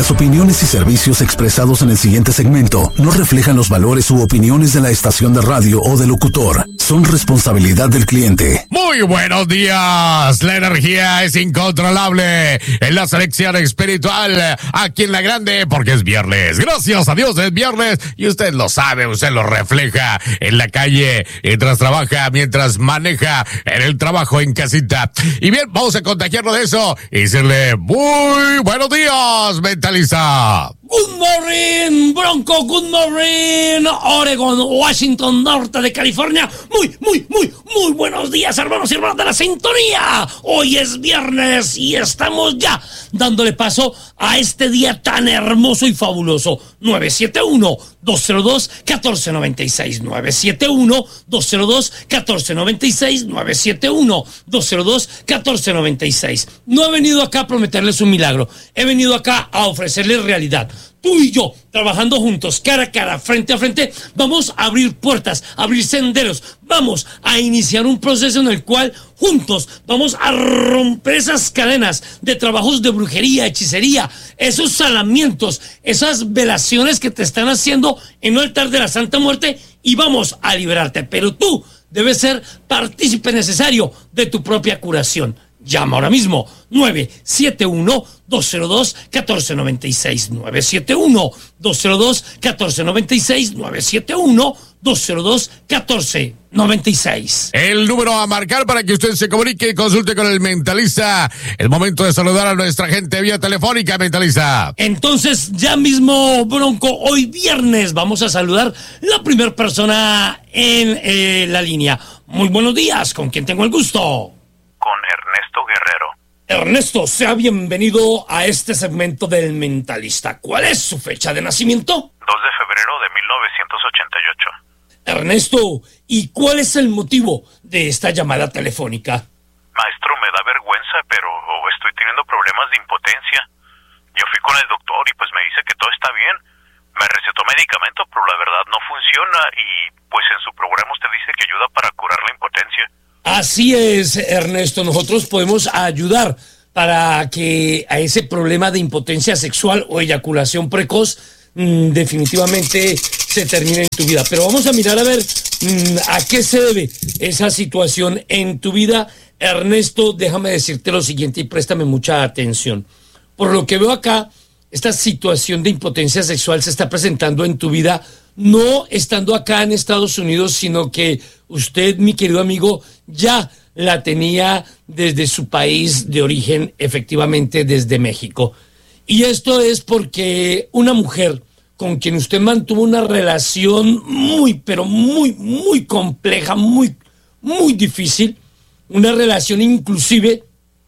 Las opiniones y servicios expresados en el siguiente segmento no reflejan los valores u opiniones de la estación de radio o del locutor. Son responsabilidad del cliente. Muy buenos días. La energía es incontrolable en la selección espiritual aquí en La Grande porque es viernes. Gracias a Dios es viernes y usted lo sabe, usted lo refleja en la calle, mientras trabaja, mientras maneja, en el trabajo, en casita. Y bien, vamos a contagiarnos de eso y decirle muy buenos días, Mentaliza. Good morning, Bronco, good morning, Oregon, Washington, norte de California. Muy buenos días, hermanos y hermanas de la sintonía. Hoy es viernes y estamos ya dándole paso a este día tan hermoso y fabuloso. 971-202-1496, 971-202-1496, 971-202-1496. No he venido acá a prometerles un milagro, he venido acá a ofrecerles realidad. Tú y yo, trabajando juntos, cara a cara, frente a frente, vamos a abrir puertas, a abrir senderos, vamos a iniciar un proceso en el cual juntos vamos a romper esas cadenas de trabajos de brujería, hechicería, esos salamientos, esas velaciones que te están haciendo en un altar de la Santa Muerte y vamos a liberarte. Pero tú debes ser partícipe necesario de tu propia curación. Llama ahora mismo, 971-202-1496, 971-202-1496, 971-202-1496. El número a marcar para que usted se comunique y consulte con el Mentalista. El momento de saludar a nuestra gente vía telefónica, Mentalista. Entonces, ya mismo, Bronco, hoy viernes vamos a saludar la primera persona en la línea. Muy buenos días, ¿con quién tengo el gusto? Con Ernesto Guerrero. Ernesto, sea bienvenido a este segmento del Mentalista. ¿Cuál es su fecha de nacimiento? 2 de febrero de 1988. Ernesto, ¿y cuál es el motivo de esta llamada telefónica? Maestro, me da vergüenza, pero estoy teniendo problemas de impotencia. Yo fui con el doctor y pues me dice que todo está bien. Me recetó medicamento, pero la verdad no funciona y pues en su programa usted dice que ayuda para curar la impotencia. Así es, Ernesto, nosotros podemos ayudar para que a ese problema de impotencia sexual o eyaculación precoz definitivamente se termine en tu vida. Pero vamos a mirar a ver a qué se debe esa situación en tu vida. Ernesto, déjame decirte lo siguiente y préstame mucha atención. Por lo que veo acá, esta situación de impotencia sexual se está presentando en tu vida no estando acá en Estados Unidos, sino que usted, mi querido amigo, ya la tenía desde su país de origen, efectivamente desde México. Y esto es porque una mujer con quien usted mantuvo una relación muy compleja, muy difícil, una relación inclusive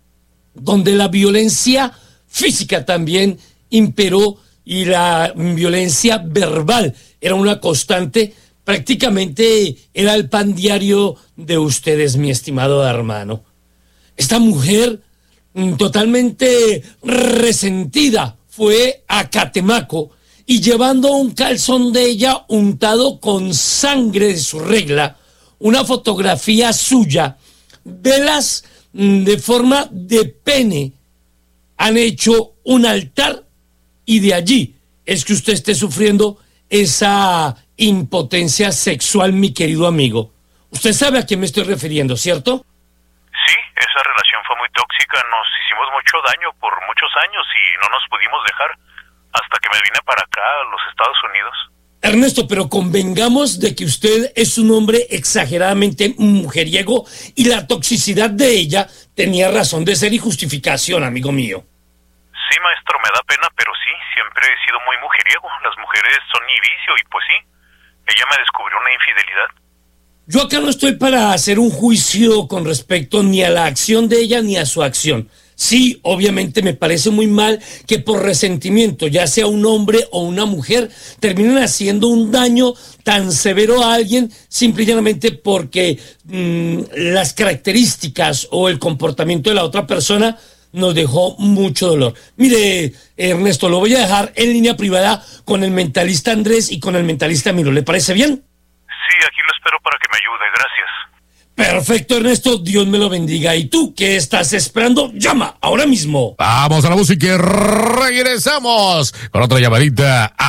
donde la violencia física también imperó y la violencia verbal era una constante, prácticamente era el pan diario de ustedes, mi estimado hermano. Esta mujer totalmente resentida fue a Catemaco y llevando un calzón de ella untado con sangre de su regla, una fotografía suya, velas de forma de pene, han hecho un altar y de allí es que usted esté sufriendo esa impotencia sexual, mi querido amigo. Usted sabe a quién me estoy refiriendo, ¿cierto? Sí, esa relación fue muy tóxica, nos hicimos mucho daño por muchos años y no nos pudimos dejar hasta que me vine para acá, a los Estados Unidos. Ernesto, pero convengamos de que usted es un hombre exageradamente mujeriego y la toxicidad de ella tenía razón de ser y justificación, amigo mío. Sí, maestro, me da pena, pero sí, siempre he sido muy mujeriego. Las mujeres son mi vicio y pues sí, ella me descubrió una infidelidad. Yo acá no estoy para hacer un juicio con respecto ni a la acción de ella ni a su acción. Sí, obviamente me parece muy mal que por resentimiento, ya sea un hombre o una mujer, terminen haciendo un daño tan severo a alguien simple y llanamente porque las características o el comportamiento de la otra persona nos dejó mucho dolor. Mire, Ernesto, lo voy a dejar en línea privada con el Mentalista Andrés y con el Mentalista Miro. ¿Le parece bien? Sí, aquí lo espero para que me ayude, gracias. Perfecto, Ernesto, Dios me lo bendiga. ¿Y tú qué estás esperando? Llama ahora mismo. Vamos a la música y regresamos con otra llamadita